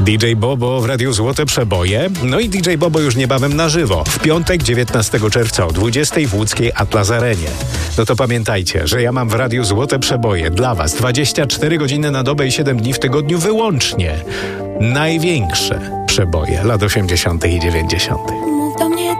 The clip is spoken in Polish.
DJ Bobo w Radiu Złote Przeboje. No i DJ Bobo już niebawem na żywo. W piątek 19 czerwca o 20 w łódzkiej Atlas Arenie. No to pamiętajcie, że ja mam w Radiu Złote Przeboje dla was 24 godziny na dobę i 7 dni w tygodniu wyłącznie. Największe przeboje lat 80. i 90.